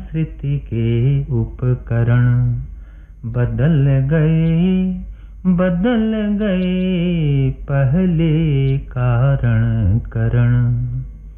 संस्कृति के उपकरण बदल गए पहले कारण करण।